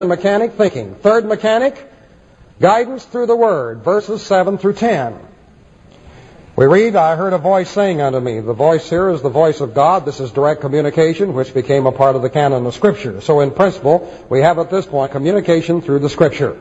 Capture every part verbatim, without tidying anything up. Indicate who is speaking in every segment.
Speaker 1: mechanic, thinking. Third mechanic, guidance through the Word, verses seven through ten. We read, I heard a voice saying unto me. The voice here is the voice of God. This is direct communication, which became a part of the canon of Scripture. So in principle, we have at this point communication through the Scripture.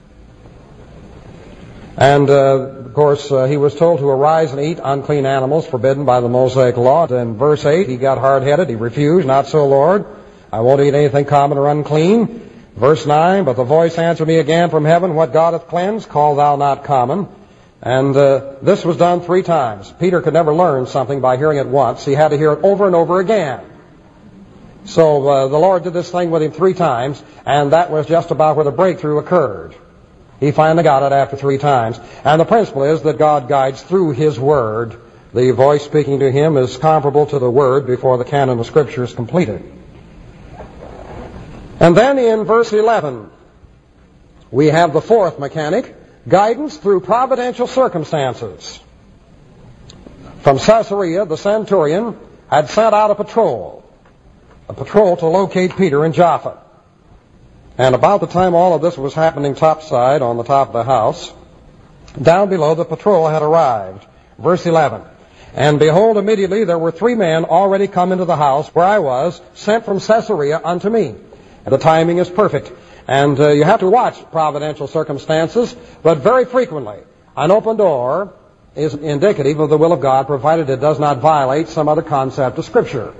Speaker 1: And, uh, of course, uh, he was told to arise and eat unclean animals forbidden by the Mosaic law. In verse eight, he got hard-headed. He refused. Not so, Lord. I won't eat anything common or unclean. Verse nine, but the voice answered me again from heaven, what God hath cleansed, call thou not common. And uh, this was done three times. Peter could never learn something by hearing it once. He had to hear it over and over again. So uh, the Lord did this thing with him three times, and that was just about where the breakthrough occurred. He finally got it after three times. And the principle is that God guides through His Word. The voice speaking to him is comparable to the Word before the canon of Scripture is completed. And then in verse eleven, we have the fourth mechanic, guidance through providential circumstances. From Caesarea, the centurion had sent out a patrol, a patrol to locate Peter in Joppa. And about the time all of this was happening topside on the top of the house, down below the patrol had arrived. Verse eleven, and behold, immediately there were three men already come into the house where I was, sent from Caesarea unto me. The timing is perfect. And uh, you have to watch providential circumstances, but very frequently an open door is indicative of the will of God, provided it does not violate some other concept of Scripture.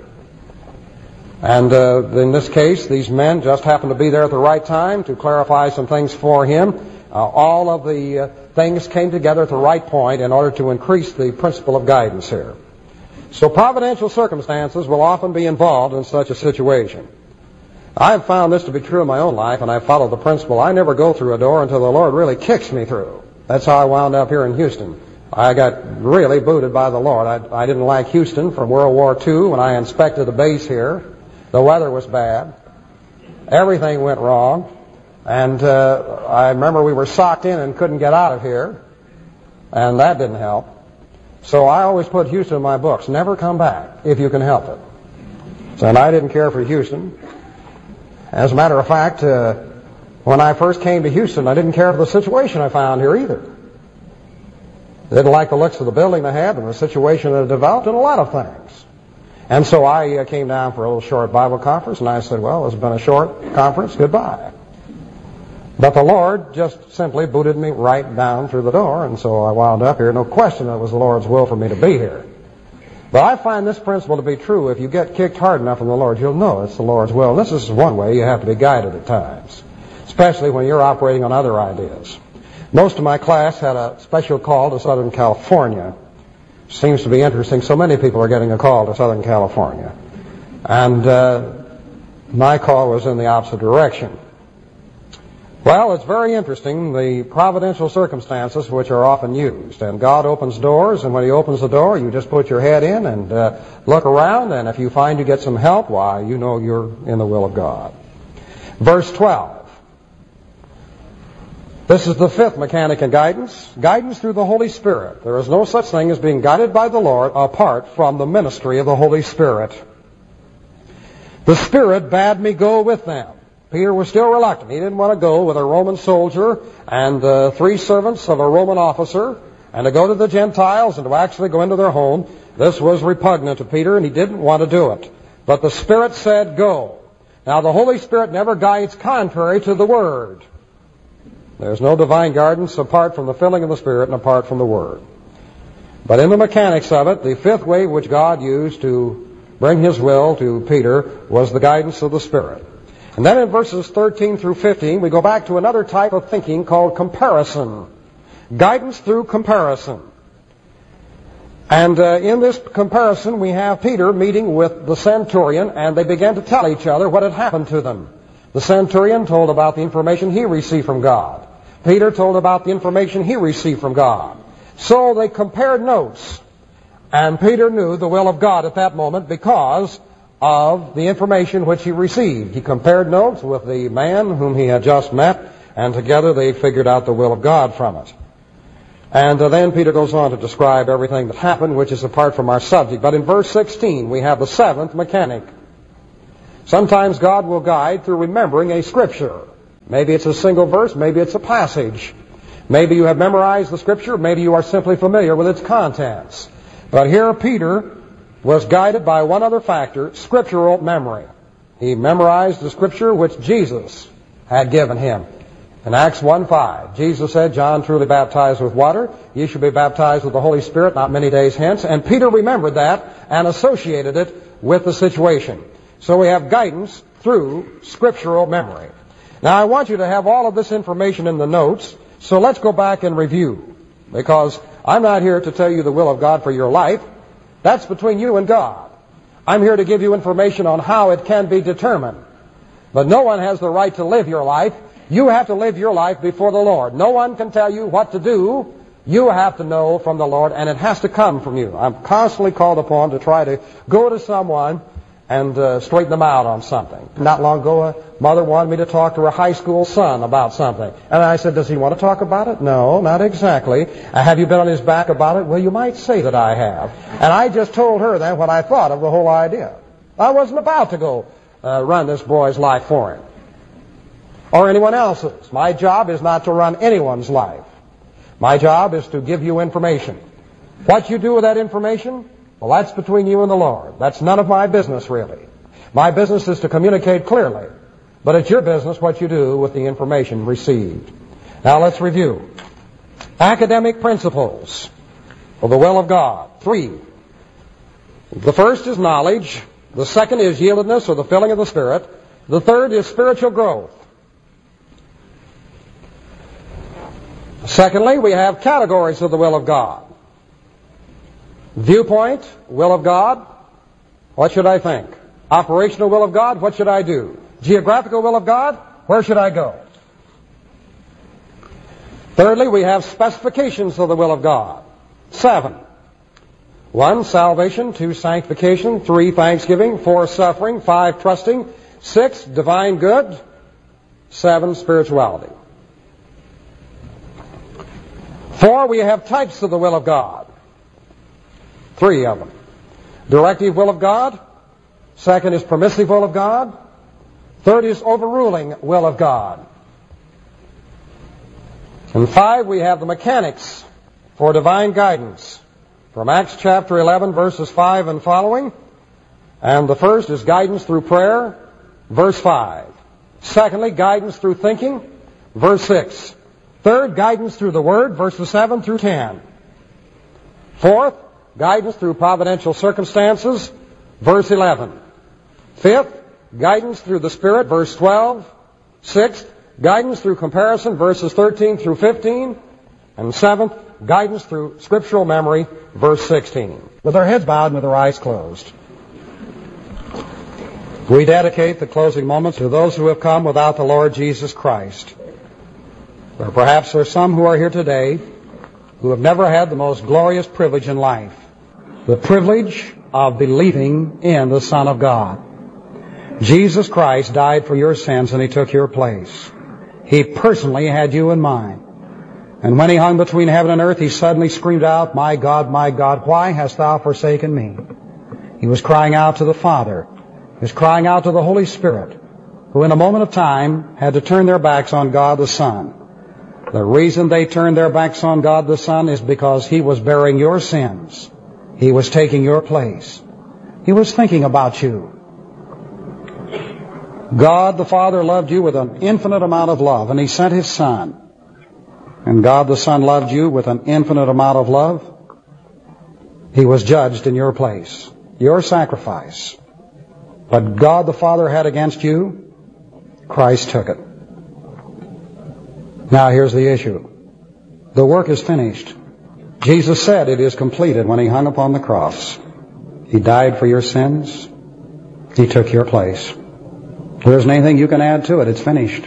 Speaker 1: And uh, in this case, these men just happened to be there at the right time to clarify some things for him. Uh, all of the uh, things came together at the right point in order to increase the principle of guidance here. So providential circumstances will often be involved in such a situation. I've found this to be true in my own life, and I follow the principle. I never go through a door until the Lord really kicks me through. That's how I wound up here in Houston. I got really booted by the Lord. I, I didn't like Houston from World War Two when I inspected the base here. The weather was bad. Everything went wrong. And uh, I remember we were socked in and couldn't get out of here. And that didn't help. So I always put Houston in my books. Never come back if you can help it. So, and I didn't care for Houston. As a matter of fact, uh, when I first came to Houston, I didn't care for the situation I found here either. I didn't like the looks of the building they had and the situation that had developed and a lot of things. And so I uh, came down for a little short Bible conference, and I said, well, it's been a short conference, goodbye. But the Lord just simply booted me right down through the door, and so I wound up here. No question that it was the Lord's will for me to be here. But I find this principle to be true. If you get kicked hard enough from the Lord, you'll know it's the Lord's will. This is one way you have to be guided at times, especially when you're operating on other ideas. Most of my class had a special call to Southern California. Seems to be interesting. So many people are getting a call to Southern California. And uh, my call was in the opposite direction. Well, it's very interesting, the providential circumstances which are often used. And God opens doors, and when He opens the door, you just put your head in and uh, look around, and if you find you get some help, why, you know you're in the will of God. Verse twelve. This is the fifth mechanic in guidance. Guidance through the Holy Spirit. There is no such thing as being guided by the Lord apart from the ministry of the Holy Spirit. The Spirit bade me go with them. Peter was still reluctant. He didn't want to go with a Roman soldier and uh, three servants of a Roman officer and to go to the Gentiles and to actually go into their home. This was repugnant to Peter, and he didn't want to do it. But the Spirit said, go. Now, the Holy Spirit never guides contrary to the Word. There's no divine guidance apart from the filling of the Spirit and apart from the Word. But in the mechanics of it, the fifth way which God used to bring His will to Peter was the guidance of the Spirit. And then in verses thirteen through fifteen, we go back to another type of thinking called comparison. Guidance through comparison. And uh, in this comparison, we have Peter meeting with the centurion, and they began to tell each other what had happened to them. The centurion told about the information he received from God. Peter told about the information he received from God. So they compared notes. And Peter knew the will of God at that moment because of the information which he received. He compared notes with the man whom he had just met, and together they figured out the will of God from it. And uh, then Peter goes on to describe everything that happened, which is apart from our subject. But in verse sixteen, we have the seventh mechanic. Sometimes God will guide through remembering a scripture. Maybe it's a single verse, maybe it's a passage. Maybe you have memorized the Scripture, maybe you are simply familiar with its contents. But here Peter was guided by one other factor, scriptural memory. He memorized the Scripture which Jesus had given him. In Acts one five, Jesus said, John truly baptized with water, ye shall be baptized with the Holy Spirit not many days hence. And Peter remembered that and associated it with the situation. So we have guidance through scriptural memory. Now I want you to have all of this information in the notes, so let's go back and review. Because I'm not here to tell you the will of God for your life. That's between you and God. I'm here to give you information on how it can be determined. But no one has the right to live your life. You have to live your life before the Lord. No one can tell you what to do. You have to know from the Lord, and it has to come from you. I'm constantly called upon to try to go to someone and uh, straighten them out on something. Not long ago, a mother wanted me to talk to her high school son about something. And I said, does he want to talk about it? No, not exactly. Uh, have you been on his back about it? Well, you might say that I have. And I just told her then what I thought of the whole idea. I wasn't about to go uh, run this boy's life for him. Or anyone else's. My job is not to run anyone's life. My job is to give you information. What you do with that information, well, that's between you and the Lord. That's none of my business, really. My business is to communicate clearly. But it's your business what you do with the information received. Now let's review. Academic principles of the will of God. Three. The first is knowledge. The second is yieldedness, or the filling of the Spirit. The third is spiritual growth. Secondly, we have categories of the will of God. Viewpoint, will of God, what should I think? Operational will of God, what should I do? Geographical will of God, where should I go? Thirdly, we have specifications of the will of God. Seven. One, salvation. Two, sanctification. Three, thanksgiving. Four, suffering. Five, trusting. Six, divine good. Seven, spirituality. Four, we have types of the will of God. Three of them. Directive will of God. Second is permissive will of God. Third is overruling will of God. And five, we have the mechanics for divine guidance from Acts chapter eleven, verses five and following. And the first is guidance through prayer, verse five. Secondly, guidance through thinking, verse six. Third, guidance through the Word, verses seven through ten. Fourth, guidance through providential circumstances, verse eleven. Fifth, guidance through the Spirit, verse twelve. Sixth, guidance through comparison, verses thirteen through fifteen. And seventh, guidance through scriptural memory, verse sixteen. With our heads bowed and with our eyes closed, we dedicate the closing moments to those who have come without the Lord Jesus Christ. Or perhaps there are some who are here today who have never had the most glorious privilege in life, the privilege of believing in the Son of God. Jesus Christ died for your sins and He took your place. He personally had you in mind. And when He hung between heaven and earth, He suddenly screamed out, "My God, my God, why hast Thou forsaken me?" He was crying out to the Father. He was crying out to the Holy Spirit, who in a moment of time had to turn their backs on God the Son. The reason they turned their backs on God the Son is because He was bearing your sins. He was taking your place. He was thinking about you. God the Father loved you with an infinite amount of love, and He sent His Son. And God the Son loved you with an infinite amount of love. He was judged in your place, your sacrifice. What God the Father had against you, Christ took it. Now here's the issue. The work is finished. Jesus said it is completed when He hung upon the cross. He died for your sins. He took your place. There isn't anything you can add to it. It's finished.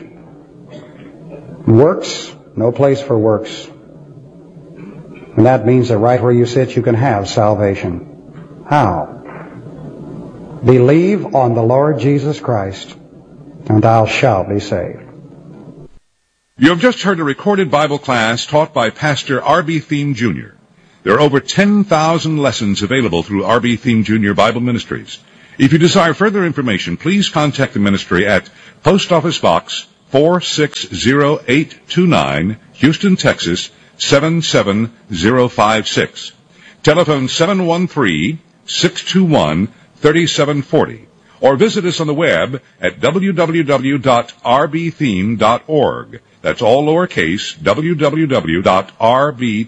Speaker 1: Works, no place for works. And that means that right where you sit, you can have salvation. How? Believe on the Lord Jesus Christ, and thou shalt be saved.
Speaker 2: You have just heard a recorded Bible class taught by Pastor R B Thiem Junior There are over ten thousand lessons available through R B Thiem Junior Bible Ministries. If you desire further information, please contact the ministry at Post Office Box four six zero eight two nine, Houston, Texas, seven seven zero five six. Telephone seven one three, six two one, three seven four zero. Or visit us on the web at w w w dot r b theme dot org. That's all lowercase, w w w dot r b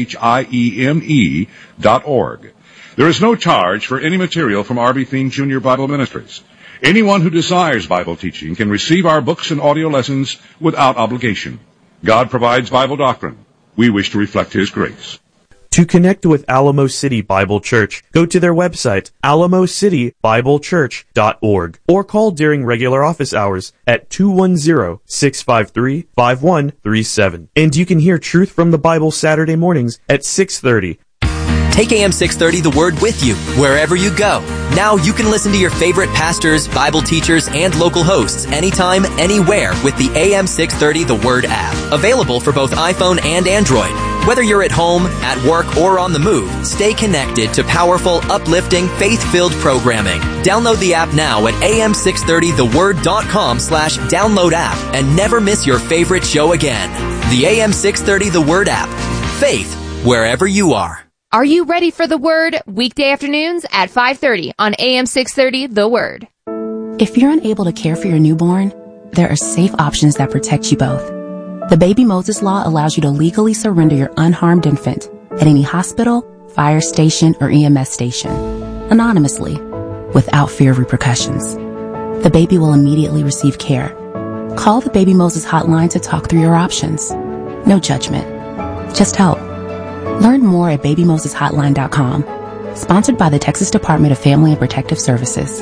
Speaker 2: thime dot org. There is no charge for any material from R B Theme Junior Bible Ministries. Anyone who desires Bible teaching can receive our books and audio lessons without obligation. God provides Bible doctrine. We wish to reflect His grace.
Speaker 3: To connect with Alamo City Bible Church, go to their website, alamo city bible church dot org, or call during regular office hours at two one zero, six five three, five one three seven. And you can hear Truth from the Bible Saturday mornings at six thirty.
Speaker 4: Take A M six thirty The Word with you, wherever you go. Now you can listen to your favorite pastors, Bible teachers, and local hosts anytime, anywhere with the A M six thirty The Word app. Available for both iPhone and Android. Whether you're at home, at work, or on the move, stay connected to powerful, uplifting, faith-filled programming. Download the app now at a m six thirty the word dot com slash download app and never miss your favorite show again. The A M six thirty The Word app. Faith, wherever you are.
Speaker 5: Are you ready for The Word? Weekday afternoons at five thirty on A M six thirty The Word.
Speaker 6: If you're unable to care for your newborn, there are safe options that protect you both. The Baby Moses Law allows you to legally surrender your unharmed infant at any hospital, fire station, or E M S station, anonymously, without fear of repercussions. The baby will immediately receive care. Call the Baby Moses hotline to talk through your options. No judgment, just help. Learn more at baby moses hotline dot com. Sponsored by the Texas Department of Family and Protective Services.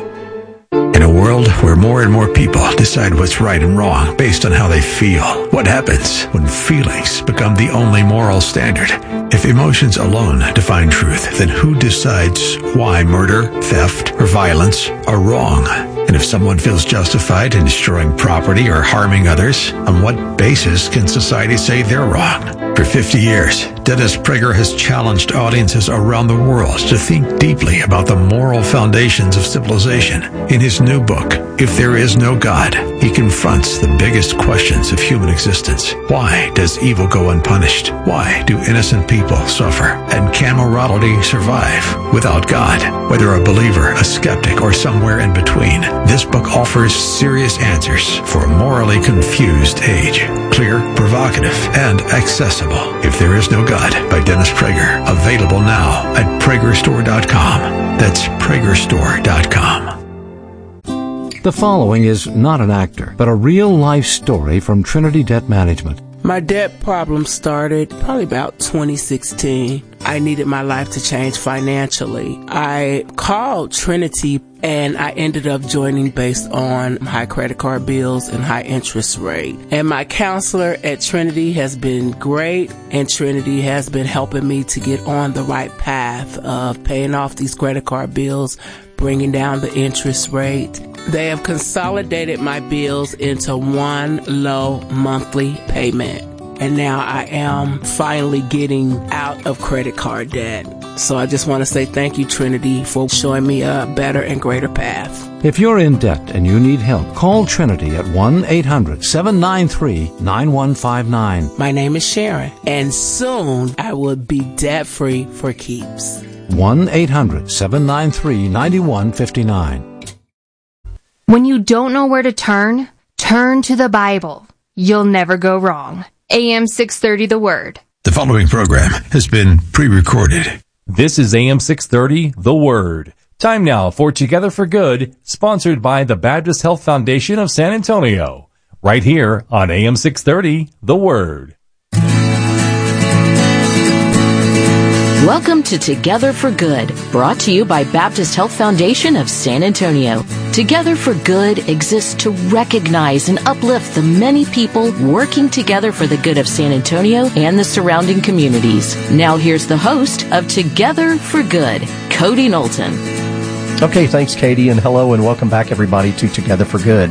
Speaker 7: In a world where more and more people decide what's right and wrong based on how they feel, what happens when feelings become the only moral standard? If emotions alone define truth, then who decides why murder, theft, or violence are wrong? And if someone feels justified in destroying property or harming others, on what basis can society say they're wrong? For fifty years, Dennis Prager has challenged audiences around the world to think deeply about the moral foundations of civilization. In his new book, If There Is No God, he confronts the biggest questions of human existence. Why does evil go unpunished? Why do innocent people suffer? And can morality survive without God? Whether a believer, a skeptic, or somewhere in between, this book offers serious answers for a morally confused age. Clear, provocative, and accessible. If There Is No God by Dennis Prager. Available now at prager store dot com. That's prager store dot com.
Speaker 8: The following is not an actor, but a real-life story from Trinity Debt Management.
Speaker 9: My debt problem started probably about twenty sixteen. I needed my life to change financially. I called Trinity and I ended up joining based on high credit card bills and high interest rate. And my counselor at Trinity has been great, and Trinity has been helping me to get on the right path of paying off these credit card bills, bringing down the interest rate. They have consolidated my bills into one low monthly payment. And now I am finally getting out of credit card debt. So I just want to say thank you, Trinity, for showing me a better and greater path.
Speaker 8: If you're in debt and you need help, call Trinity at one eight hundred seven nine three nine one five nine.
Speaker 9: My name is Sharon, and soon I will be debt-free for keeps.
Speaker 8: one eight hundred seven nine three nine one five nine.
Speaker 5: When you don't know where to turn, turn to the Bible. You'll never go wrong. A M six thirty The Word.
Speaker 7: The following program has been pre-recorded.
Speaker 10: This is A M six thirty The Word. Time now for Together for Good, sponsored by the Baptist Health Foundation of San Antonio. Right here on A M six thirty The Word.
Speaker 11: Welcome to Together for Good, brought to you by Baptist Health Foundation of San Antonio. Together for Good exists to recognize and uplift the many people working together for the good of San Antonio and the surrounding communities. Now here's the host of Together for Good, Cody Knowlton.
Speaker 12: Okay, thanks, Katie, and hello and welcome back, everybody, to Together for Good.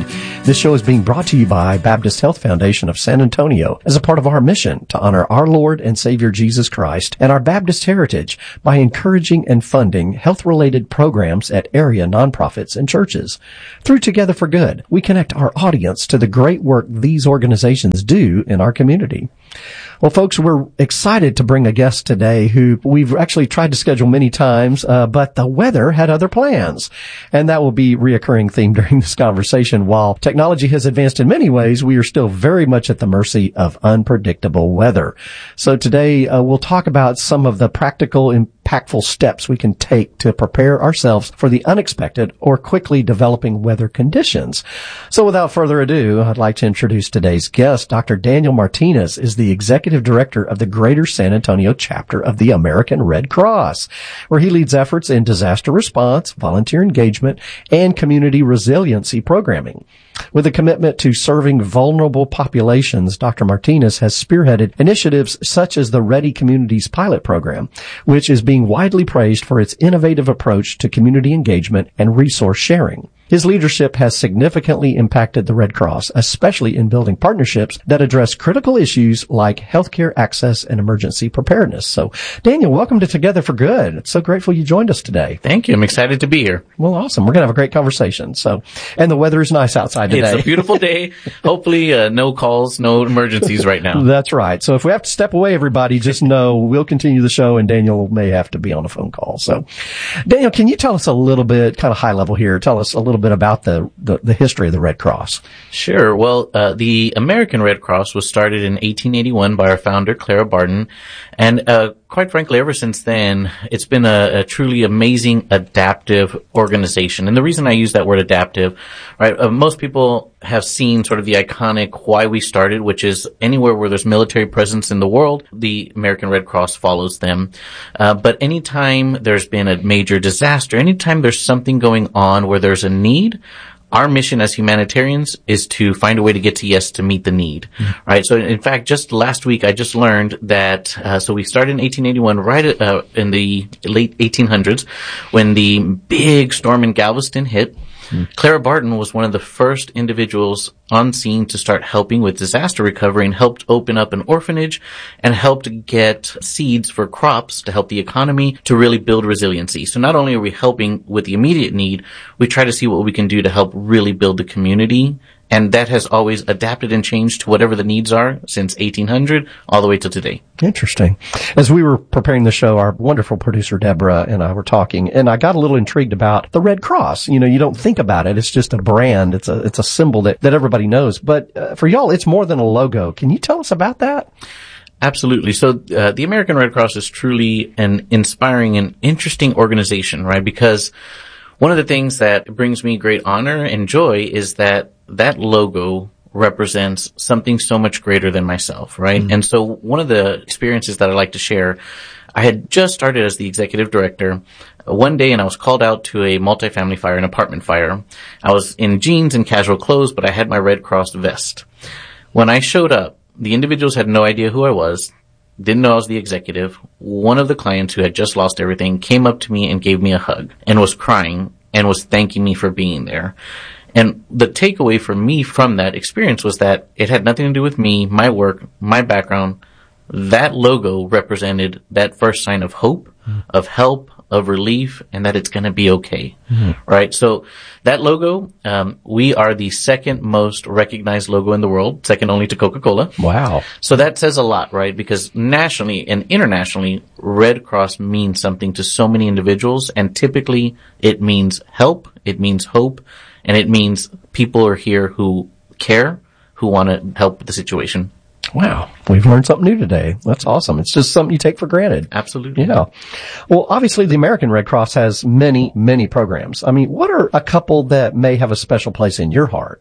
Speaker 12: This show is being brought to you by Baptist Health Foundation of San Antonio as a part of our mission to honor our Lord and Savior Jesus Christ and our Baptist heritage by encouraging and funding health-related programs at area nonprofits and churches. Through Together for Good, we connect our audience to the great work these organizations do in our community. Well, folks, we're excited to bring a guest today who we've actually tried to schedule many times, uh, but the weather had other plans. And that will be a reoccurring theme during this conversation. While technology has advanced in many ways, we are still very much at the mercy of unpredictable weather. So today, uh, we'll talk about some of the practical, impactful steps we can take to prepare ourselves for the unexpected or quickly developing weather conditions. So without further ado, I'd like to introduce today's guest. Doctor Daniel Martinez is the Executive Director of the Greater San Antonio chapter of the American Red Cross, where he leads efforts in disaster response, volunteer engagement, and community resiliency programming. With a commitment to serving vulnerable populations, Doctor Martinez has spearheaded initiatives such as the Ready Communities pilot program, which is being widely praised for its innovative approach to community engagement and resource sharing. His leadership has significantly impacted the Red Cross, especially in building partnerships that address critical issues like healthcare access and emergency preparedness. So, Daniel, welcome to Together for Good. It's so grateful you joined us today.
Speaker 13: Thank you. I'm excited to be here.
Speaker 12: Well, awesome. We're going to have a great conversation. So, and the weather is nice outside today.
Speaker 13: It's a beautiful day. Hopefully, uh, no calls, no emergencies right now.
Speaker 12: That's right. So if we have to step away, everybody, just know we'll continue the show and Daniel may have to be on a phone call. So, Daniel, can you tell us a little bit, kind of high level here, tell us a little bit about the, the, the history of the Red Cross?
Speaker 13: Sure. Well, uh, the American Red Cross was started in eighteen eighty-one by our founder, Clara Barton. And, uh, quite frankly, ever since then, it's been a, a truly amazing adaptive organization. And the reason I use that word adaptive, right, uh, most people have seen sort of the iconic why we started, which is anywhere where there's military presence in the world, the American Red Cross follows them. Uh, but anytime there's been a major disaster, anytime there's something going on where there's a need, our mission as humanitarians is to find a way to get to yes to meet the need, mm-hmm. right? So, in fact, just last week I just learned that. Uh, so we started in eighteen eighty-one, right at, uh, in the late eighteen hundreds, when the big storm in Galveston hit. Mm-hmm. Clara Barton was one of the first individuals on scene to start helping with disaster recovery and helped open up an orphanage and helped get seeds for crops to help the economy to really build resiliency. So not only are we helping with the immediate need, we try to see what we can do to help really build the community. And that has always adapted and changed to whatever the needs are since eighteen hundred all the way till today.
Speaker 12: Interesting. As we were preparing the show, our wonderful producer Deborah and I were talking, and I got a little intrigued about the Red Cross. You know, you don't think about it. It's just a brand. It's a, it's a symbol that, that everybody knows. But uh, for y'all, it's more than a logo. Can you tell us about that?
Speaker 13: Absolutely. So uh, the American Red Cross is truly an inspiring and interesting organization, right? Because one of the things that brings me great honor and joy is that that logo represents something so much greater than myself, right? Mm-hmm. And so one of the experiences that I like to share, I had just started as the executive director one day and I was called out to a multifamily fire, an apartment fire. I was in jeans and casual clothes, but I had my Red Cross vest. When I showed up, the individuals had no idea who I was, didn't know I was the executive. One of the clients who had just lost everything came up to me and gave me a hug and was crying and was thanking me for being there. And the takeaway for me from that experience was that it had nothing to do with me, my work, my background. That logo represented that first sign of hope, mm-hmm. of help, of relief, and that it's going to be okay, mm-hmm. right? So that logo, um, we are the second most recognized logo in the world, second only to Coca-Cola.
Speaker 12: Wow.
Speaker 13: So that says a lot, right? Because nationally and internationally, Red Cross means something to so many individuals, and typically it means help, it means hope, and it means people are here who care, who want to help with the situation.
Speaker 12: Wow. We've learned something new today. That's awesome. It's just something you take for granted.
Speaker 13: Absolutely.
Speaker 12: Yeah. Well, obviously the American Red Cross has many, many programs. I mean, what are a couple that may have a special place in your heart?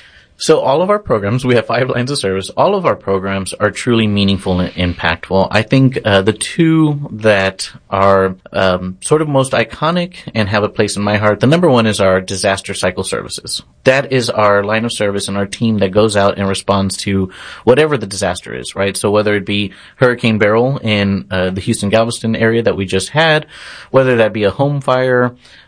Speaker 13: So all of our programs, we have five lines of service. All of our programs are truly meaningful and impactful. I think uh, the two that are um, sort of most iconic and have a place in my heart, the number one is our disaster cycle services. That is our line of service and our team that goes out and responds to whatever the disaster is, right? So whether it be Hurricane Beryl in uh, the Houston-Galveston area that we just had, whether that be a home fire,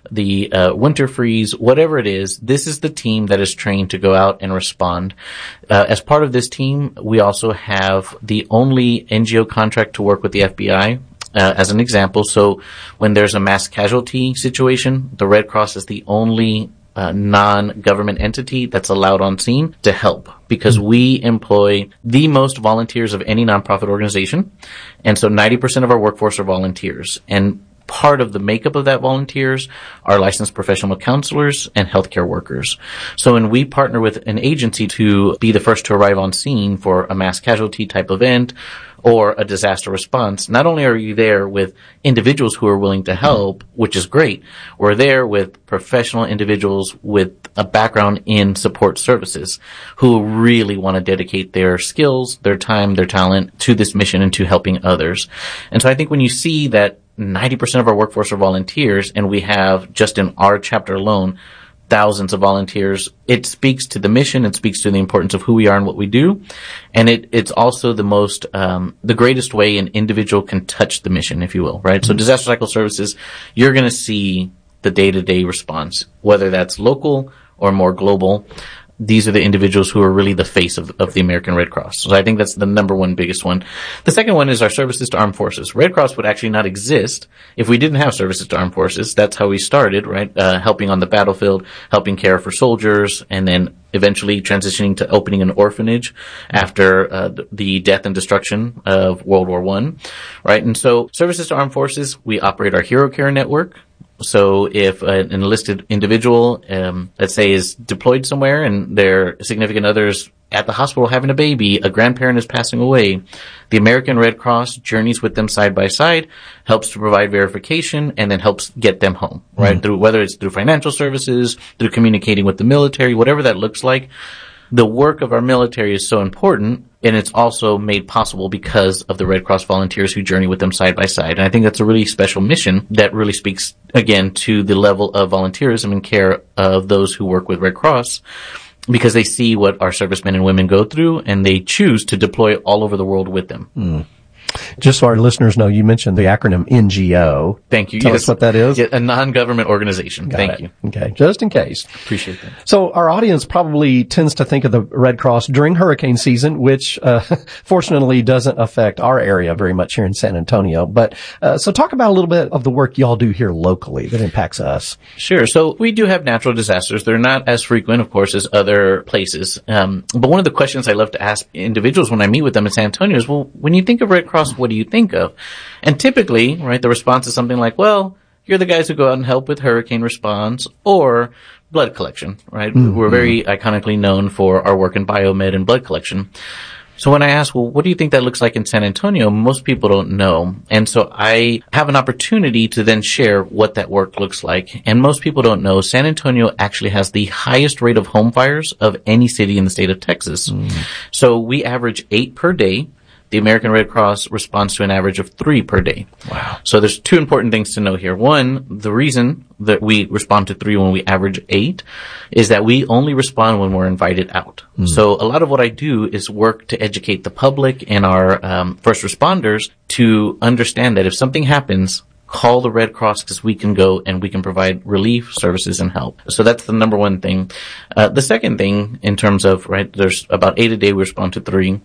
Speaker 13: the uh, winter freeze, whatever it is, this is the team that is trained to go out and respond. Uh, as part of this team, we also have the only N G O contract to work with the F B I. Uh, as an example, so when there's a mass casualty situation, the Red Cross is the only uh, non-government entity that's allowed on scene to help, because we employ the most volunteers of any nonprofit organization. And so ninety percent of our workforce are volunteers. And part of the makeup of that volunteers are licensed professional counselors and healthcare workers. So when we partner with an agency to be the first to arrive on scene for a mass casualty type event or a disaster response, not only are you there with individuals who are willing to help, which is great, we're there with professional individuals with a background in support services who really want to dedicate their skills, their time, their talent to this mission and to helping others. And so I think when you see that ninety percent of our workforce are volunteers, and we have, just in our chapter alone, thousands of volunteers, it speaks to the mission, it speaks to the importance of who we are and what we do, and it, it's also the most, um, the greatest way an individual can touch the mission, if you will, right? Mm-hmm. So disaster cycle services, you're going to see the day-to-day response, whether that's local or more global. These are the individuals who are really the face of, of the American Red Cross. So I think that's the number one biggest one. The second one is our services to armed forces. Red Cross would actually not exist if we didn't have services to armed forces. That's how we started, right? Uh, helping on the battlefield, helping care for soldiers, and then eventually transitioning to opening an orphanage after uh, the death and destruction of World War One, right? And so services to armed forces, we operate our Hero Care network. So if an enlisted individual, um, let's say, is deployed somewhere and their significant other's at the hospital having a baby, a grandparent is passing away, the American Red Cross journeys with them side by side, helps to provide verification, and then helps get them home, right? Mm. Through, whether it's through financial services, through communicating with the military, whatever that looks like. The work of our military is so important, and it's also made possible because of the Red Cross volunteers who journey with them side by side. And I think that's a really special mission that really speaks, again, to the level of volunteerism and care of those who work with Red Cross, because they see what our servicemen and women go through, and they choose to deploy all over the world with them.
Speaker 12: Mm. Just so our listeners know, you mentioned the acronym N G O.
Speaker 13: Thank you.
Speaker 12: Tell
Speaker 13: yes.
Speaker 12: us what that is.
Speaker 13: Yeah, a non-government organization.
Speaker 12: Got
Speaker 13: Thank
Speaker 12: it.
Speaker 13: you.
Speaker 12: Okay, just in case.
Speaker 13: Appreciate that.
Speaker 12: So our audience probably tends to think of the Red Cross during hurricane season, which uh, fortunately doesn't affect our area very much here in San Antonio. But uh, so talk about a little bit of the work y'all do here locally that impacts us.
Speaker 13: Sure. So we do have natural disasters. They're not as frequent, of course, as other places. Um, but one of the questions I love to ask individuals when I meet with them in San Antonio is, well, when you think of Red Cross, what do you think of? And typically, right, the response is something like, well, you're the guys who go out and help with hurricane response or blood collection, right? Mm-hmm. We're very iconically known for our work in biomed and blood collection. So when I ask, well, what do you think that looks like in San Antonio? Most people don't know. And so I have an opportunity to then share what that work looks like. And most people don't know San Antonio actually has the highest rate of home fires of any city in the state of Texas. Mm-hmm. So we average eight per day. The American Red Cross responds to an average of three per day. Wow. So there's two important things to know here. One, the reason that we respond to three when we average eight is that we only respond when we're invited out. Mm. So a lot of what I do is work to educate the public and our um, first responders to understand that if something happens, call the Red Cross, because we can go and we can provide relief services and help. So that's the number one thing. Uh, the second thing, in terms of, right, there's about eight a day, we respond to three,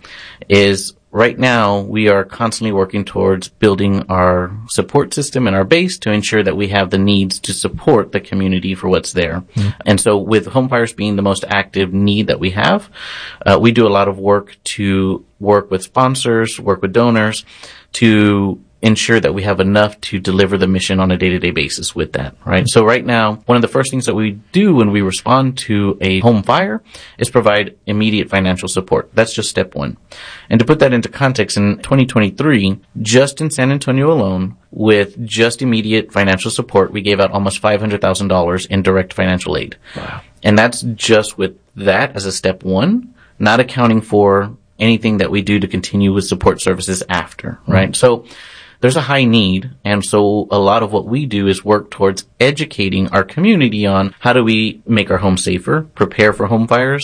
Speaker 13: is right now we are constantly working towards building our support system and our base to ensure that we have the needs to support the community for what's there. Mm-hmm. And so with home fires being the most active need that we have, uh, we do a lot of work to work with sponsors, work with donors to ensure that we have enough to deliver the mission on a day-to-day basis with that, right? So right now, one of the first things that we do when we respond to a home fire is provide immediate financial support. That's just step one. And to put that into context, in twenty twenty-three, just in San Antonio alone, with just immediate financial support, we gave out almost five hundred thousand dollars in direct financial aid. Wow. And that's just with that as a step one, not accounting for anything that we do to continue with support services after, right? Mm-hmm. So there's a high need, and so a lot of what we do is work towards educating our community on how do we make our home safer, prepare for home fires,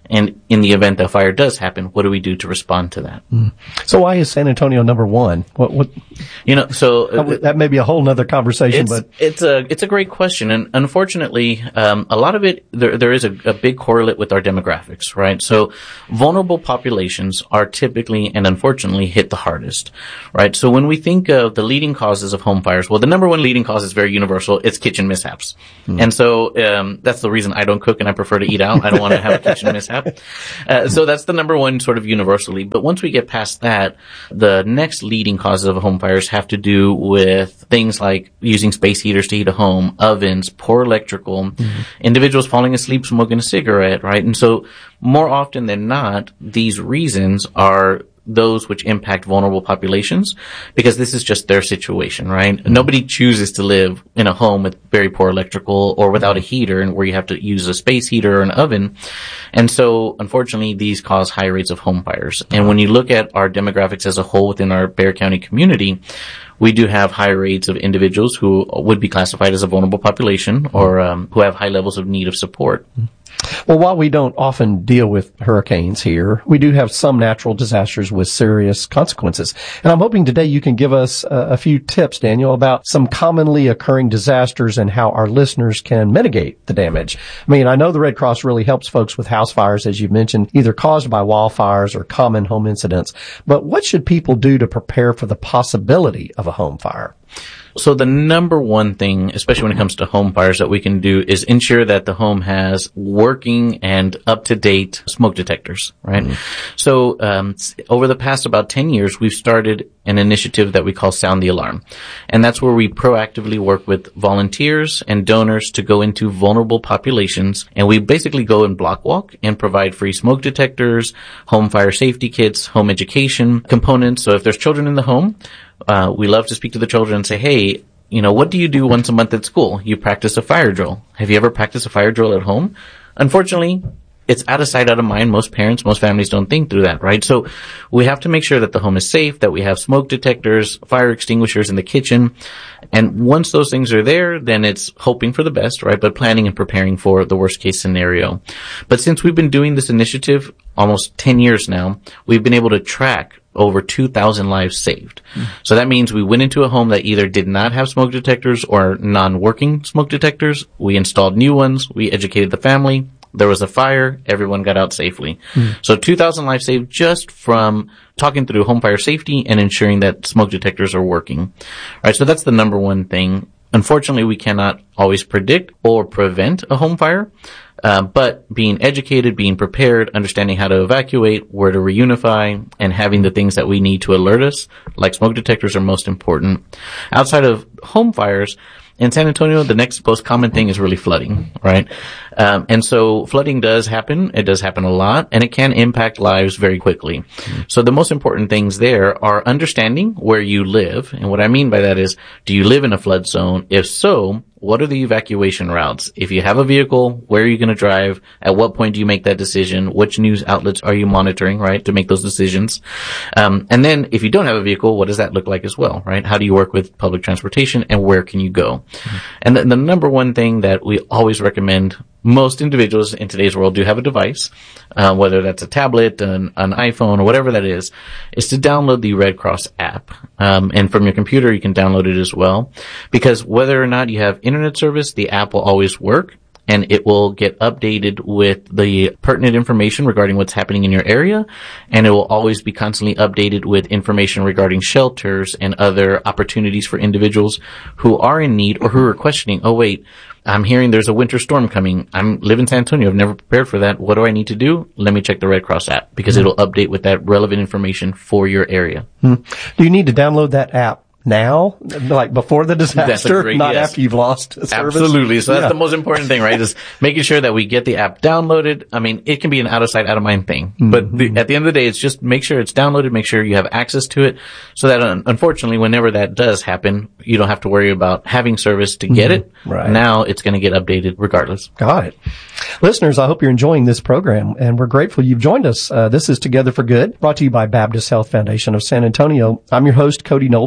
Speaker 13: And in the event that fire does happen, what do we do to respond to that?
Speaker 12: Mm. So why is San Antonio number one? What, what,
Speaker 13: you know, so
Speaker 12: that, would, that may be a whole nother conversation,
Speaker 13: it's,
Speaker 12: but
Speaker 13: it's a, it's a great question. And unfortunately, um, a lot of it, there, there is a, a big correlate with our demographics, right? So vulnerable populations are typically and unfortunately hit the hardest, right? So when we think of the leading causes of home fires, well, the number one leading cause is very universal. It's kitchen mishaps. Mm. And so, um, that's the reason I don't cook and I prefer to eat out. I don't want to have a kitchen mishap. Uh, so that's the number one sort of universally. But once we get past that, the next leading causes of home fires have to do with things like using space heaters to heat a home, ovens, poor electrical, mm-hmm. individuals falling asleep smoking a cigarette, right? And so more often than not, these reasons are those which impact vulnerable populations because this is just their situation, right? Mm-hmm. Nobody chooses to live in a home with very poor electrical or without a heater and where you have to use a space heater or an oven. And so, unfortunately, these cause high rates of home fires. Mm-hmm. And when you look at our demographics as a whole within our Bexar County community, we do have high rates of individuals who would be classified as a vulnerable population or um, who have high levels of need of support. Mm-hmm.
Speaker 12: Well, while we don't often deal with hurricanes here, we do have some natural disasters with serious consequences. And I'm hoping today you can give us uh, a few tips, Daniel, about some commonly occurring disasters and how our listeners can mitigate the damage. I mean, I know the Red Cross really helps folks with house fires, as you mentioned, either caused by wildfires or common home incidents. But what should people do to prepare for the possibility of a home fire?
Speaker 13: So the number one thing, especially when it comes to home fires, that we can do is ensure that the home has working and up-to-date smoke detectors, right? Mm-hmm. So um, over the past about ten years, we've started an initiative that we call Sound the Alarm. And that's where we proactively work with volunteers and donors to go into vulnerable populations. And we basically go and block walk and provide free smoke detectors, home fire safety kits, home education components. So if there's children in the home, Uh, we love to speak to the children and say, hey, you know, what do you do once a month at school? You practice a fire drill. Have you ever practiced a fire drill at home? Unfortunately, it's out of sight, out of mind. Most parents, most families don't think through that, right? So we have to make sure that the home is safe, that we have smoke detectors, fire extinguishers in the kitchen. And once those things are there, then it's hoping for the best, right? But planning and preparing for the worst case scenario. But since we've been doing this initiative almost ten years now, we've been able to track over two thousand lives saved. Mm. So that means we went into a home that either did not have smoke detectors or non-working smoke detectors. We installed new ones. We educated the family. There was a fire. Everyone got out safely. Mm. So two thousand lives saved just from talking through home fire safety and ensuring that smoke detectors are working. All right. So that's the number one thing. Unfortunately, we cannot always predict or prevent a home fire. Uh, but being educated, being prepared, understanding how to evacuate, where to reunify, and having the things that we need to alert us, like smoke detectors, are most important. Outside of home fires, in San Antonio, the next most common thing is really flooding, right? Um, and so flooding does happen. It does happen a lot, and it can impact lives very quickly. Mm-hmm. So the most important things there are understanding where you live. And what I mean by that is, do you live in a flood zone? If so, what are the evacuation routes? If you have a vehicle, where are you going to drive? At what point do you make that decision? Which news outlets are you monitoring, right, to make those decisions? Um, and then if you don't have a vehicle, what does that look like as well, right? How do you work with public transportation, and where can you go? Mm-hmm. And the, the number one thing that we always recommend, most individuals in today's world do have a device, uh, whether that's a tablet, an, an iPhone, or whatever that is, is to download the Red Cross app. Um, and from your computer, you can download it as well. Because whether or not you have internet service, the app will always work, and it will get updated with the pertinent information regarding what's happening in your area, and it will always be constantly updated with information regarding shelters and other opportunities for individuals who are in need or who are questioning, oh wait, I'm hearing there's a winter storm coming. I'm live in San Antonio. I've never prepared for that. What do I need to do? Let me check the Red Cross app, because mm-hmm. it'll update with that relevant information for your area.
Speaker 12: Mm-hmm. Do you need to download that app now, like before the disaster, great, not yes. after you've lost service?
Speaker 13: Absolutely. So
Speaker 12: yeah.
Speaker 13: that's the most important thing, right? Is making sure that we get the app downloaded. I mean, it can be an out of sight, out of mind thing, mm-hmm. but the, at the end of the day, it's just make sure it's downloaded, make sure you have access to it, so that un- unfortunately, whenever that does happen, you don't have to worry about having service to get mm-hmm. it.
Speaker 12: Right.
Speaker 13: Now it's going to get updated regardless.
Speaker 12: Got it. Listeners, I hope you're enjoying this program, and we're grateful you've joined us. Uh, this is Together for Good, brought to you by Baptist Health Foundation of San Antonio. I'm your host, Cody Knowlton, and today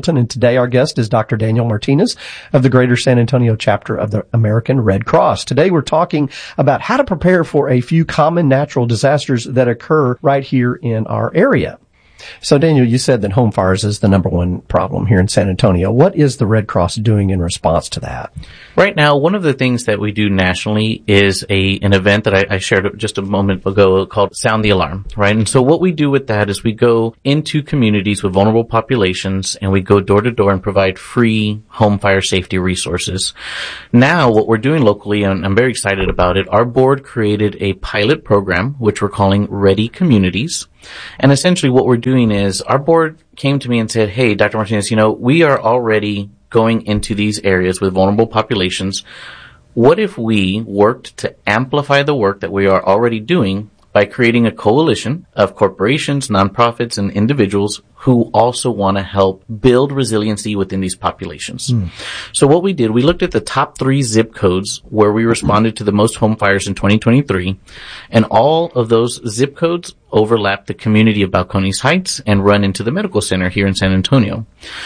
Speaker 12: Today, our guest is Doctor Daniel Martinez of the Greater San Antonio chapter of the American Red Cross. Today, we're talking about how to prepare for a few common natural disasters that occur right here in our area. So, Daniel, you said that home fires is the number one problem here in San Antonio. What is the Red Cross doing in response to that?
Speaker 13: Right now, one of the things that we do nationally is a an event that I, I shared just a moment ago called Sound the Alarm, right? And so what we do with that is we go into communities with vulnerable populations and we go door to door and provide free home fire safety resources. Now, what we're doing locally, and I'm very excited about it, our board created a pilot program, which we're calling Ready Communities. And essentially what we're doing is our board came to me and said, hey, Doctor Martinez, you know, we are already going into these areas with vulnerable populations. What if we worked to amplify the work that we are already doing by creating a coalition of corporations, nonprofits, and individuals who also want to help build resiliency within these populations? Mm. So what we did, we looked at the top three zip codes where we responded to the most home fires in twenty twenty-three, and all of those zip codes overlap the community of Balcones Heights and run into the medical center here in San Antonio.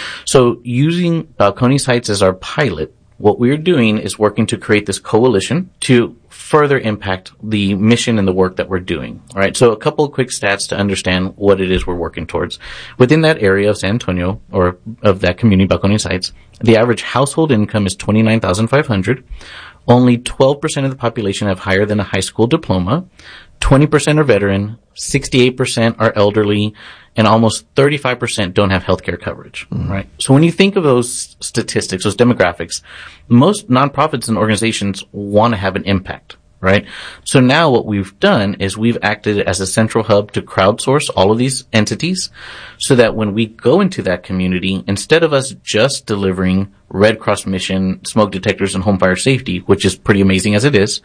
Speaker 13: So using Balcones Heights as our pilot, what we're doing is working to create this coalition to further impact the mission and the work that we're doing. All right. So a couple of quick stats to understand what it is we're working towards. Within that area of San Antonio, or of that community, Balcones Heights, the average household income is twenty-nine thousand five hundred dollars. Only twelve percent of the population have higher than a high school diploma. twenty percent are veteran, sixty-eight percent are elderly, and almost thirty-five percent don't have healthcare coverage, mm-hmm. right? So when you think of those statistics, those demographics, most nonprofits and organizations want to have an impact, right? So now what we've done is we've acted as a central hub to crowdsource all of these entities so that when we go into that community, instead of us just delivering Red Cross mission, smoke detectors, and home fire safety, which is pretty amazing as it is,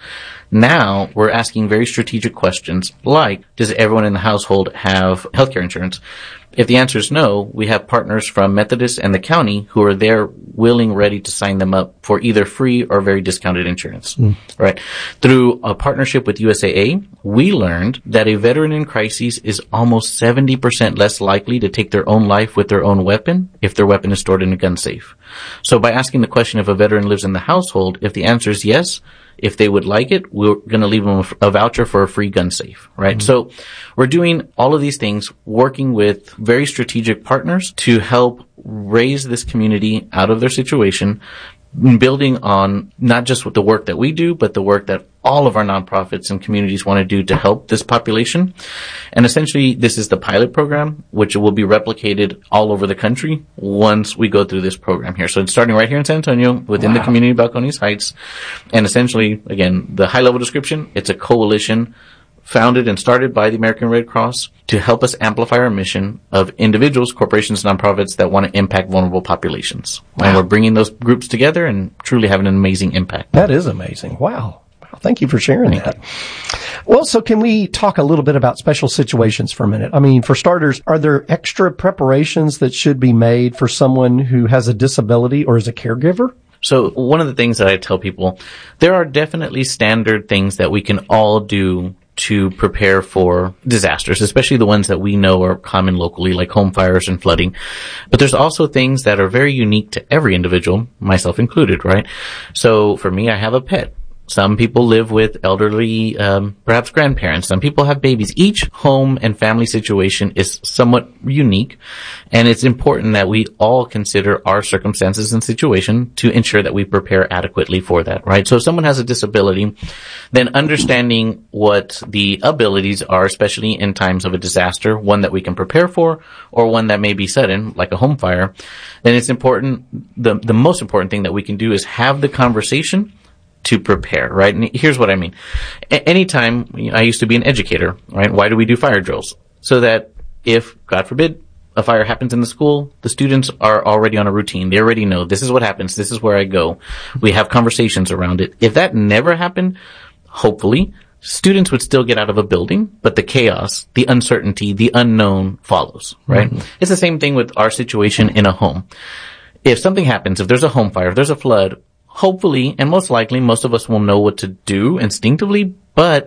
Speaker 13: now we're asking very strategic questions like, does everyone in the household have healthcare insurance? If the answer is no, we have partners from Methodist and the county who are there willing, ready to sign them up for either free or very discounted insurance, mm. right? Through a partnership with U S A A, we learned that a veteran in crises is almost seventy percent less likely to take their own life with their own weapon if their weapon is stored in a gun safe. So by asking the question if a veteran lives in the household, if the answer is yes, if they would like it, we're going to leave them a voucher for a free gun safe, right? Mm-hmm. So we're doing all of these things, working with very strategic partners to help raise this community out of their situation, building on not just with the work that we do, but the work that all of our nonprofits and communities want to do to help this population. And essentially, this is the pilot program, which will be replicated all over the country once we go through this program here. So it's starting right here in San Antonio within wow. the community of Balcones Heights. And essentially, again, the high-level description, it's a coalition founded and started by the American Red Cross to help us amplify our mission of individuals, corporations, nonprofits that want to impact vulnerable populations. Wow. And we're bringing those groups together and truly having an amazing impact.
Speaker 12: That is amazing. Wow. Thank you for sharing Thank that. You. Well, so can we talk a little bit about special situations for a minute? I mean, for starters, are there extra preparations that should be made for someone who has a disability or is a caregiver?
Speaker 13: So one of the things that I tell people, there are definitely standard things that we can all do to prepare for disasters, especially the ones that we know are common locally, like home fires and flooding. But there's also things that are very unique to every individual, myself included, right? So for me, I have a pet. Some people live with elderly, um, perhaps grandparents. Some people have babies. Each home and family situation is somewhat unique, and it's important that we all consider our circumstances and situation to ensure that we prepare adequately for that, right? So if someone has a disability, then understanding what the abilities are, especially in times of a disaster, one that we can prepare for or one that may be sudden, like a home fire, then it's important, the, the most important thing that we can do is have the conversation to prepare, right? And here's what I mean. A- anytime, you know, I used to be an educator, right? Why do we do fire drills? So that if, God forbid, a fire happens in the school, the students are already on a routine. They already know this is what happens. This is where I go. We have conversations around it. If that never happened, hopefully, students would still get out of a building, but the chaos, the uncertainty, the unknown follows, right? Mm-hmm. It's the same thing with our situation in a home. If something happens, if there's a home fire, if there's a flood, hopefully, and most likely, most of us will know what to do instinctively, but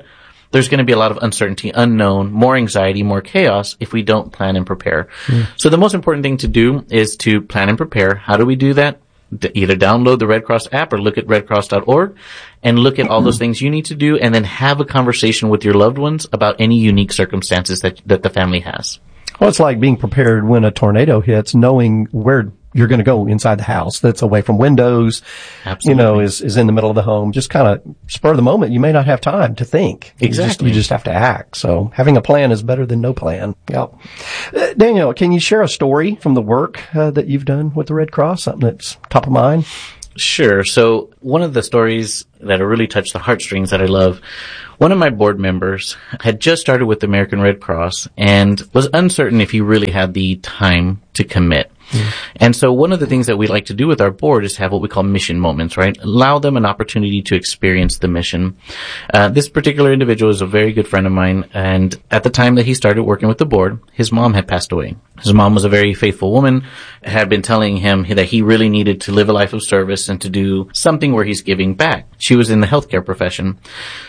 Speaker 13: there's going to be a lot of uncertainty, unknown, more anxiety, more chaos if we don't plan and prepare. Mm. So the most important thing to do is to plan and prepare. How do we do that? D- either download the Red Cross app or look at red cross dot org and look at all those things you need to do, and then have a conversation with your loved ones about any unique circumstances that, that the family has.
Speaker 12: Well, it's like being prepared when a tornado hits, knowing where you're going to go inside the house that's away from windows, Absolutely. you know, is, is in the middle of the home. Just kind of spur of the moment. You may not have time to think.
Speaker 13: Exactly.
Speaker 12: You just, you just have to act. So having a plan is better than no plan. Yep. Uh, Daniel, can you share a story from the work uh, that you've done with the Red Cross? Something that's top of mind?
Speaker 13: Sure. So one of the stories that really touched the heartstrings that I love, one of my board members had just started with the American Red Cross and was uncertain if he really had the time to commit. Mm. And so one of the things that we like to do with our board is have what we call mission moments, right? Allow them an opportunity to experience the mission. Uh, this particular individual is a very good friend of mine, and at the time that he started working with the board, his mom had passed away. His mom was a very faithful woman, had been telling him that he really needed to live a life of service and to do something where he's giving back. She was in the healthcare profession.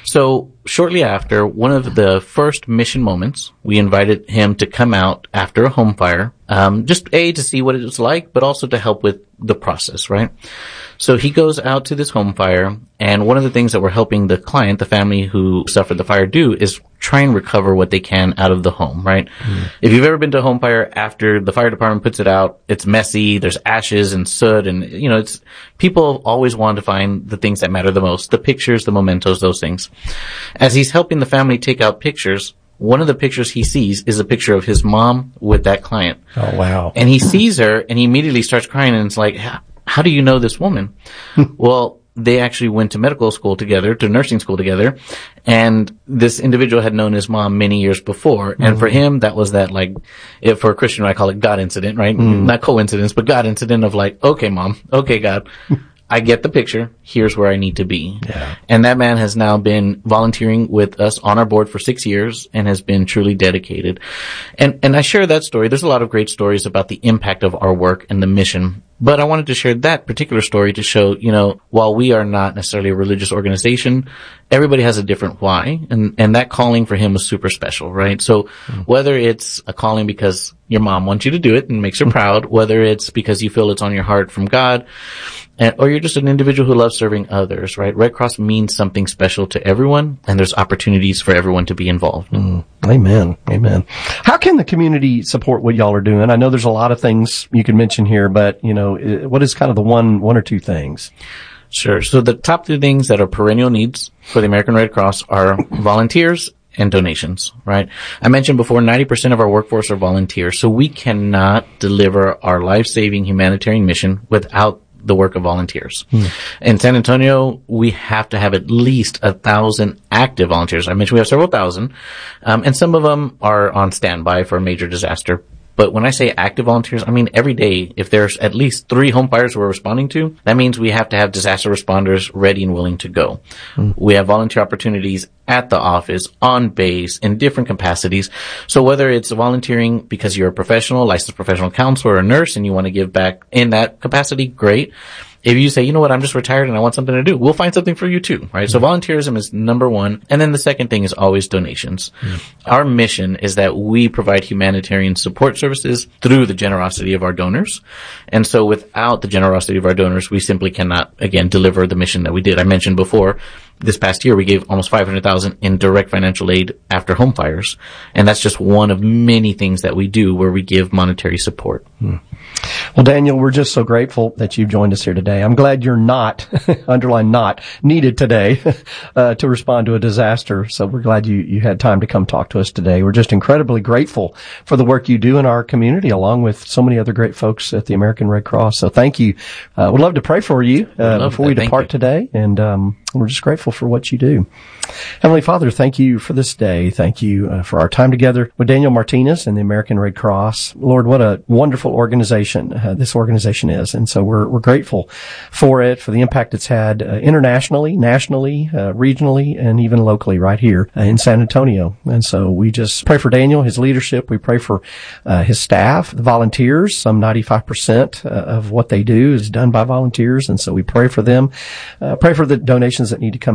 Speaker 13: So shortly after, one of the first mission moments, we invited him to come out after a home fire, um, just A, to see what it was like, but also to help with the process, right? So he goes out to this home fire, and one of the things that we're helping the client, the family who suffered the fire, do is try and recover what they can out of the home, right? Mm. If you've ever been to a home fire, after the fire department puts it out, it's messy, there's ashes and soot, and, you know, it's, people always want to find the things that matter the most, the pictures, the mementos, those things. As he's helping the family take out pictures, one of the pictures he sees is a picture of his mom with that client.
Speaker 12: Oh, wow.
Speaker 13: And he sees her, and he immediately starts crying, and it's like, how do you know this woman? Well, they actually went to medical school together, to nursing school together, and this individual had known his mom many years before. And mm. for him, that was that, like, if for a Christian, I call it God incident, right? Mm. Not coincidence, but God incident of like, okay, mom, okay, God. I get the picture. Here's where I need to be.
Speaker 12: Yeah.
Speaker 13: And that man has now been volunteering with us on our board for six years and has been truly dedicated. And, and I share that story. There's a lot of great stories about the impact of our work and the mission. But I wanted to share that particular story to show, you know, while we are not necessarily a religious organization, everybody has a different why. And, and that calling for him was super special, right? So mm. whether it's a calling because your mom wants you to do it and makes her proud, whether it's because you feel it's on your heart from God, and, or you're just an individual who loves serving others, right? Red Cross means something special to everyone, and there's opportunities for everyone to be involved.
Speaker 12: Mm. Amen. Amen. How can the community support what y'all are doing? I know there's a lot of things you can mention here, but, you know, what is kind of the one, one or two things?
Speaker 13: Sure. So the top two things that are perennial needs for the American Red Cross are volunteers and donations, right? I mentioned before, ninety percent of our workforce are volunteers, so we cannot deliver our life-saving humanitarian mission without the work of volunteers. Hmm. In San Antonio, we have to have at least a thousand active volunteers. I mentioned we have several thousand, um, and some of them are on standby for a major disaster. But when I say active volunteers, I mean every day, if there's at least three home fires we're responding to, that means we have to have disaster responders ready and willing to go. Mm. We have volunteer opportunities at the office, on base, in different capacities. So whether it's volunteering because you're a professional, licensed professional counselor, or a nurse, and you want to give back in that capacity, great. If you say, you know what, I'm just retired and I want something to do, we'll find something for you too, right? Mm-hmm. So volunteerism is number one. And then the second thing is always donations. Mm-hmm. Our mission is that we provide humanitarian support services through the generosity of our donors. And so without the generosity of our donors, we simply cannot, again, deliver the mission that we did. I mentioned before, this past year, we gave almost five hundred thousand dollars in direct financial aid after home fires. And that's just one of many things that we do where we give monetary support.
Speaker 12: Hmm. Well, Daniel, we're just so grateful that you've joined us here today. I'm glad you're not, underline not, needed today uh, to respond to a disaster. So we're glad you, you had time to come talk to us today. We're just incredibly grateful for the work you do in our community, along with so many other great folks at the American Red Cross. So thank you. Uh, we'd love to pray for you uh, before we depart today. And um, we're just grateful for what you do. Heavenly Father, thank you for this day. Thank you uh, for our time together with Daniel Martinez and the American Red Cross. Lord, what a wonderful organization uh, this organization is. And so we're, we're grateful for it, for the impact it's had uh, internationally, nationally, uh, regionally, and even locally right here uh, in San Antonio. And so we just pray for Daniel, his leadership. We pray for uh, his staff, the volunteers. Some ninety-five percent of what they do is done by volunteers. And so we pray for them. Uh, pray for the donations that need to come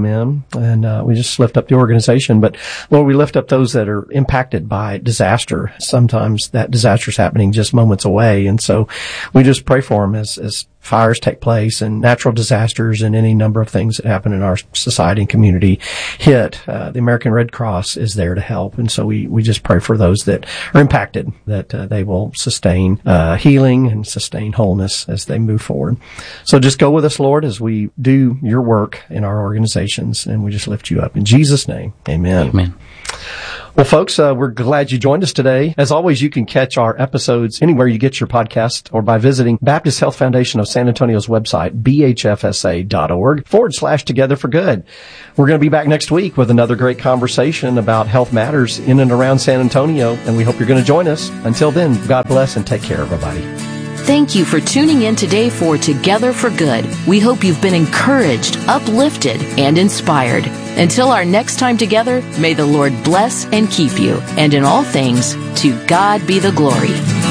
Speaker 12: come in, and uh, we just lift up the organization. But Lord, we lift up those that are impacted by disaster. Sometimes that disaster is happening just moments away, and so we just pray for them as as fires take place and natural disasters and any number of things that happen in our society and community hit. Uh, the American Red Cross is there to help, and so we we just pray for those that are impacted, that uh, they will sustain uh, healing and sustain wholeness as they move forward. So just go with us, Lord, as we do your work in our organizations, and we just lift you up. In Jesus' name, amen.
Speaker 13: Amen.
Speaker 12: Well, folks, uh, we're glad you joined us today. As always, you can catch our episodes anywhere you get your podcast or by visiting Baptist Health Foundation of San Antonio's website, b h f s a dot org forward slash together for good. We're going to be back next week with another great conversation about health matters in and around San Antonio, and we hope you're going to join us. Until then, God bless and take care, everybody.
Speaker 11: Thank you for tuning in today for Together for Good. We hope you've been encouraged, uplifted, and inspired. Until our next time together, may the Lord bless and keep you. And in all things, to God be the glory.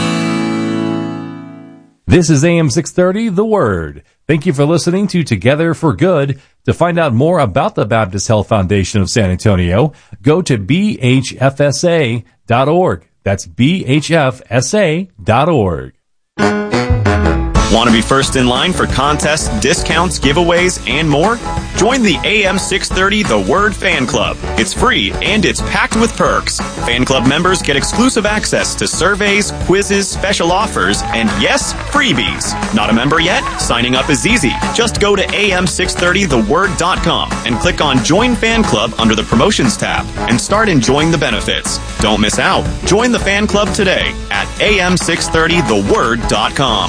Speaker 10: This is A M six thirty, The Word. Thank you for listening to Together for Good. To find out more about the Baptist Health Foundation of San Antonio, go to b h f s a dot org. That's b h f s a dot org.
Speaker 14: Want to be first in line for contests, discounts, giveaways, and more? Join the A M six thirty The Word Fan Club. It's free and it's packed with perks. Fan club members get exclusive access to surveys, quizzes, special offers, and yes, freebies. Not a member yet? Signing up is easy. Just go to a m six thirty the word dot com and click on Join Fan Club under the Promotions tab and start enjoying the benefits. Don't miss out. Join the fan club today at a m six thirty the word dot com.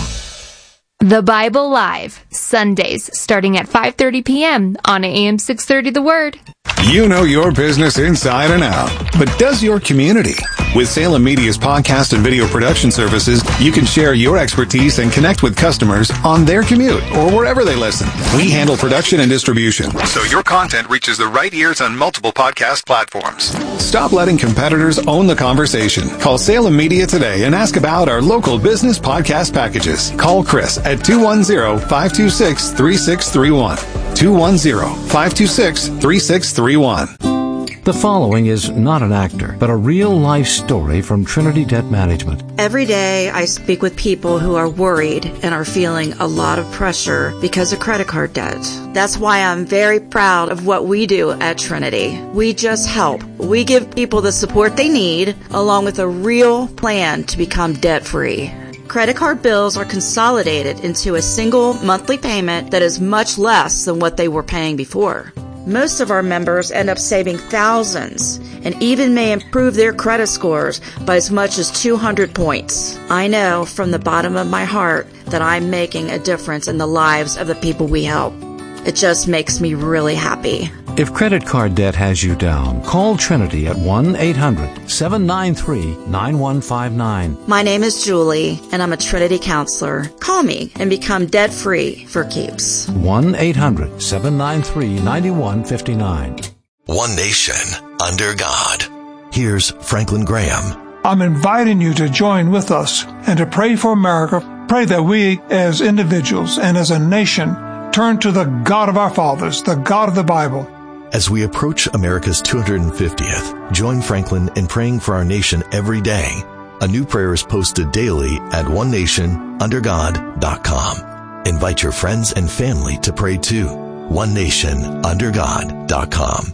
Speaker 5: The Bible Live, Sundays, starting at five thirty p.m. on A M six thirty The Word.
Speaker 15: You know your business inside and out, but does your community? With Salem Media's podcast and video production services, you can share your expertise and connect with customers on their commute or wherever they listen. We handle production and distribution, so your content reaches the right ears on multiple podcast platforms. Stop letting competitors own the conversation. Call Salem Media today and ask about our local business podcast packages. Call Chris at two one zero, five two six, three six three one. two one zero, five two six, three six three one.
Speaker 8: The following is not an actor, but a real-life story from Trinity Debt Management.
Speaker 16: Every day I speak with people who are worried and are feeling a lot of pressure because of credit card debt. That's why I'm very proud of what we do at Trinity. We just help. We give people the support they need, along with a real plan to become debt-free. Credit card bills are consolidated into a single monthly payment that is much less than what they were paying before. Most of our members end up saving thousands and even may improve their credit scores by as much as two hundred points. I know from the bottom of my heart that I'm making a difference in the lives of the people we help. It just makes me really happy.
Speaker 8: If credit card debt has you down, call Trinity at one eight hundred, seven nine three, nine one five nine.
Speaker 16: My name is Julie, and I'm a Trinity counselor. Call me and become debt-free for keeps.
Speaker 8: one eight hundred, seven nine three, nine one five nine.
Speaker 17: One nation under God. Here's Franklin Graham.
Speaker 18: I'm inviting you to join with us and to pray for America. Pray that we, as individuals and as a nation, turn to the God of our fathers, the God of the Bible.
Speaker 17: As we approach America's two hundred fiftieth, join Franklin in praying for our nation every day. A new prayer is posted daily at one nation under god dot com. Invite your friends and family to pray too. one nation under god dot com.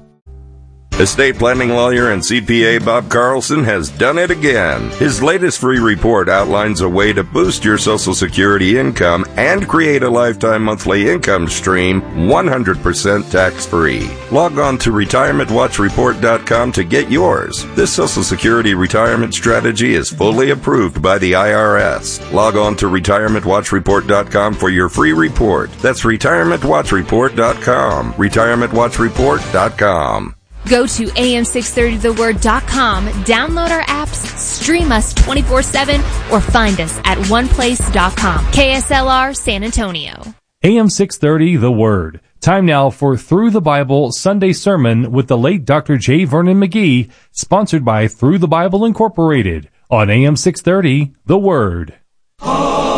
Speaker 19: Estate planning lawyer and C P A Bob Carlson has done it again. His latest free report outlines a way to boost your Social Security income and create a lifetime monthly income stream one hundred percent tax-free. Log on to retirement watch report dot com to get yours. This Social Security retirement strategy is fully approved by the I R S. Log on to retirement watch report dot com for your free report. That's retirement watch report dot com. retirement watch report dot com.
Speaker 5: Go to a m six thirty the word dot com, download our apps, stream us twenty-four seven, or find us at one place dot com. K S L R San Antonio.
Speaker 10: A M six thirty The Word. Time now for Through the Bible Sunday Sermon with the late Doctor J. Vernon McGee, sponsored by Through the Bible Incorporated on A M six thirty The Word.